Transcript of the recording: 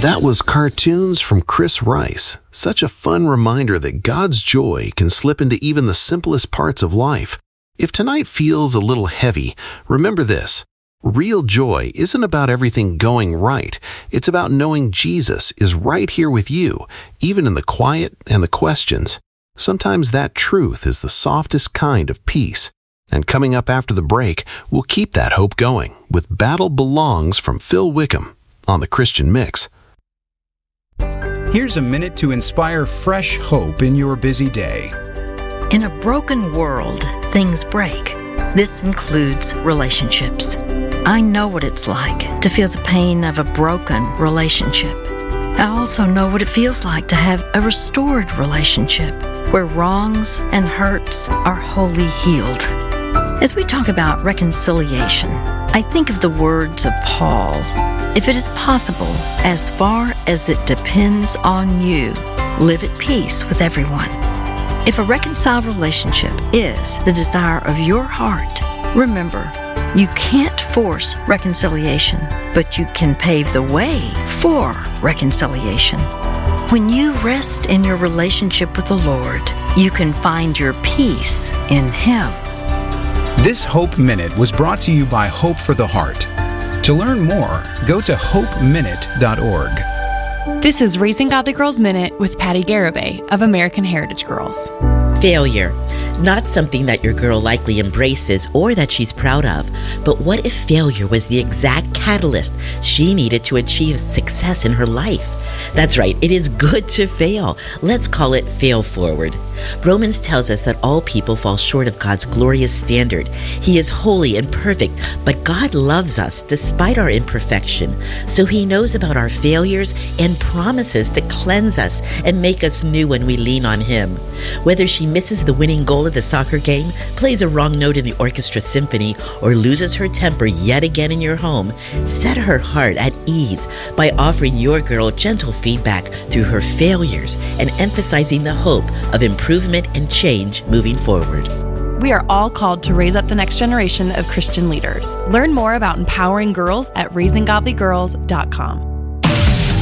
That was Cartoons from Chris Rice. Such a fun reminder that God's joy can slip into even the simplest parts of life. If tonight feels a little heavy, remember this. Real joy isn't about everything going right. It's about knowing Jesus is right here with you, even in the quiet and the questions. Sometimes that truth is the softest kind of peace. And coming up after the break, we'll keep that hope going with Battle Belongs from Phil Wickham on the Christian Mix. Here's a minute to inspire fresh hope in your busy day. In a broken world, things break. This includes relationships. I know what it's like to feel the pain of a broken relationship. I also know what it feels like to have a restored relationship where wrongs and hurts are wholly healed. As we talk about reconciliation, I think of the words of Paul. If it is possible, as far as it depends on you, live at peace with everyone. If a reconciled relationship is the desire of your heart, remember, you can't force reconciliation, but you can pave the way for reconciliation. When you rest in your relationship with the Lord, you can find your peace in Him. This Hope Minute was brought to you by Hope for the Heart. To learn more, go to hopeminute.org. This is Raising Godly Girls Minute with Patty Garibay of American Heritage Girls. Failure. Not something that your girl likely embraces or that she's proud of, but what if failure was the exact catalyst she needed to achieve success in her life? That's right, it is good to fail. Let's call it fail forward. Romans tells us that all people fall short of God's glorious standard. He is holy and perfect, but God loves us despite our imperfection. So He knows about our failures and promises to cleanse us and make us new when we lean on Him. Whether she misses the winning goal of the soccer game, plays a wrong note in the orchestra symphony, or loses her temper yet again in your home, set her heart at ease by offering your girl gentle feedback through her failures and emphasizing the hope of improvement and change moving forward. We are all called to raise up the next generation of Christian leaders. Learn more about empowering girls at raisinggodlygirls.com.